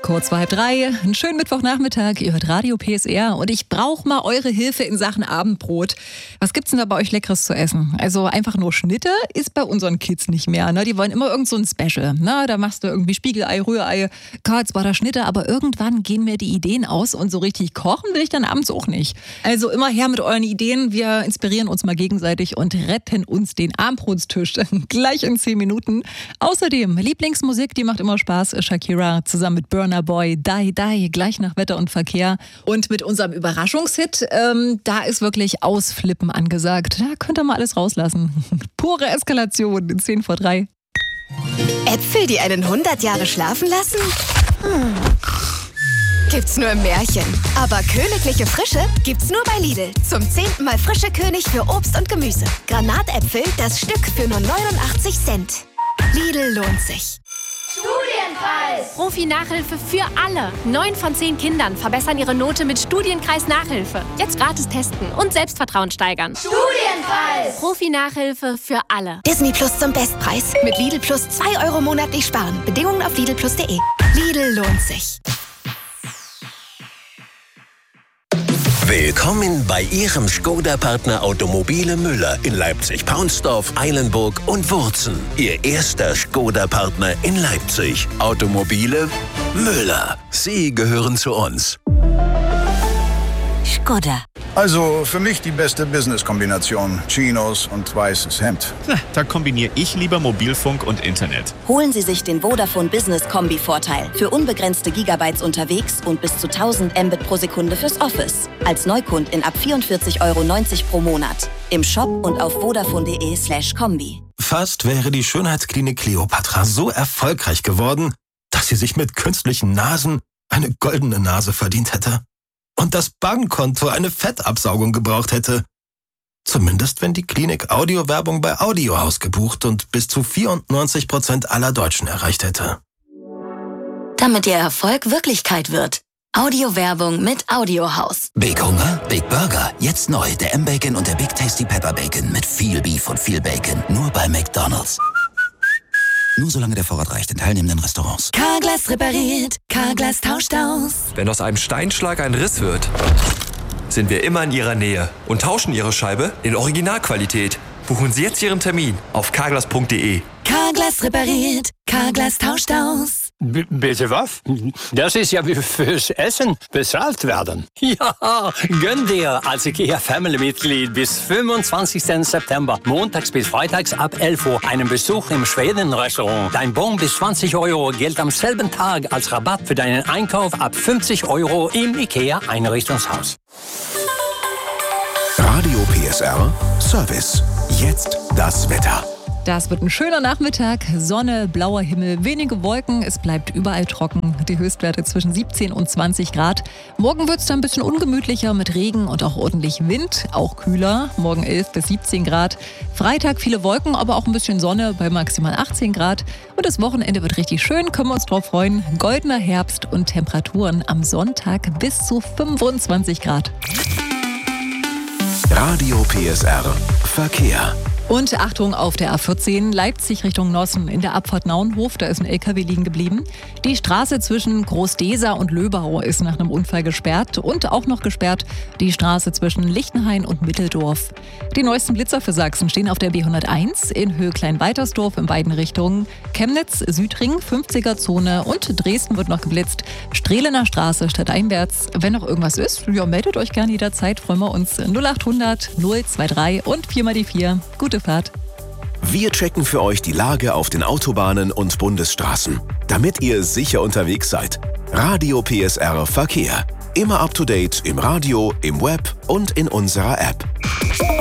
kurz vor 2:30. Einen schönen Mittwochnachmittag. Ihr hört Radio PSR und ich brauche mal eure Hilfe in Sachen Abendbrot. Was gibt's denn da bei euch Leckeres zu essen? Also einfach nur Schnitte ist bei unseren Kids nicht mehr. Ne? Die wollen immer irgend so ein Special. Ne? Da machst du irgendwie Spiegelei, Rührei, Katzbader Schnitte, aber irgendwann gehen mir die Ideen aus und so richtig kochen will ich dann abends auch nicht. Also immer her mit euren Ideen. Wir inspirieren uns mal gegenseitig und retten uns den Abendbrotstisch gleich in 10 Minuten. Außerdem Lieblingsmusik, die macht immer Spaß. Shakira zusammen mit Burna Boy, Die Die, gleich nach Wetter und Verkehr. Und mit unserem Überraschungshit, da ist wirklich Ausflippen angesagt. Da könnt ihr mal alles rauslassen. Pure Eskalation in 10 vor 3. Äpfel, die einen 100 Jahre schlafen lassen? Gibt's nur im Märchen. Aber königliche Frische gibt's nur bei Lidl. Zum 10. Mal frische König für Obst und Gemüse. Granatäpfel, das Stück für nur 89 Cent. Lidl lohnt sich. Studienkreis! Profi-Nachhilfe für alle. 9 von 10 Kindern verbessern ihre Note mit Studienkreis-Nachhilfe. Jetzt gratis testen und Selbstvertrauen steigern. Studienkreis! Profi-Nachhilfe für alle. Disney Plus zum Bestpreis. Mit Lidl Plus 2 Euro monatlich sparen. Bedingungen auf lidlplus.de. Lidl lohnt sich. Willkommen bei Ihrem Skoda-Partner Automobile Müller in Leipzig-Paunsdorf, Eilenburg und Wurzen. Ihr erster Skoda-Partner in Leipzig. Automobile Müller. Sie gehören zu uns. Skoda. Also für mich die beste Business-Kombination. Chinos und weißes Hemd. Da kombiniere ich lieber Mobilfunk und Internet. Holen Sie sich den Vodafone Business Kombi-Vorteil für unbegrenzte Gigabytes unterwegs und bis zu 1000 Mbit pro Sekunde fürs Office. Als Neukundin ab 44,90 € pro Monat. Im Shop und auf vodafone.de/kombi. Fast wäre die Schönheitsklinik Kleopatra so erfolgreich geworden, dass sie sich mit künstlichen Nasen eine goldene Nase verdient hätte. Und das Bankkonto eine Fettabsaugung gebraucht hätte. Zumindest wenn die Klinik Audiowerbung bei Audiohaus gebucht und bis zu 94% aller Deutschen erreicht hätte. Damit Ihr Erfolg Wirklichkeit wird. Audiowerbung mit Audiohaus. Big Hunger, Big Burger. Jetzt neu der M-Bacon und der Big Tasty Pepper Bacon mit viel Beef und viel Bacon. Nur bei McDonald's. Nur solange der Vorrat reicht in teilnehmenden Restaurants. Carglass repariert, Carglass tauscht aus. Wenn aus einem Steinschlag ein Riss wird, sind wir immer in Ihrer Nähe und tauschen Ihre Scheibe in Originalqualität. Buchen Sie jetzt Ihren Termin auf carglass.de. Carglass repariert, Carglass tauscht aus. Bitte was? Das ist ja wie fürs Essen bezahlt werden. Ja, gönn dir als IKEA-Family-Mitglied bis 25. September, montags bis freitags ab 11 Uhr, einen Besuch im Schweden-Restaurant. Dein Bon bis 20 € gilt am selben Tag als Rabatt für deinen Einkauf ab 50 € im IKEA-Einrichtungshaus. Radio PSR Service. Jetzt das Wetter. Das wird ein schöner Nachmittag. Sonne, blauer Himmel, wenige Wolken. Es bleibt überall trocken. Die Höchstwerte zwischen 17 und 20 Grad. Morgen wird es dann ein bisschen ungemütlicher mit Regen und auch ordentlich Wind. Auch kühler. Morgen 11 bis 17 Grad. Freitag viele Wolken, aber auch ein bisschen Sonne bei maximal 18 Grad. Und das Wochenende wird richtig schön. Können wir uns drauf freuen. Goldener Herbst und Temperaturen am Sonntag bis zu 25 Grad. Radio PSR Verkehr. Und Achtung auf der A14 Leipzig Richtung Nossen in der Abfahrt Naunhof, da ist ein LKW liegen geblieben. Die Straße zwischen Großdesa und Löbau ist nach einem Unfall gesperrt und auch noch gesperrt die Straße zwischen Lichtenhain und Mitteldorf. Die neuesten Blitzer für Sachsen stehen auf der B101 in Höhe Kleinweitersdorf in beiden Richtungen. Chemnitz, Südring, 50er-Zone und Dresden wird noch geblitzt. Strehlener Straße stadteinwärts. Wenn noch irgendwas ist, ja, meldet euch gerne jederzeit, freuen wir uns. 0800 023 und 4x4. Gute Fahrt. Wir checken für euch die Lage auf den Autobahnen und Bundesstraßen, damit ihr sicher unterwegs seid. Radio PSR Verkehr. Immer up to date im Radio, im Web und in unserer App.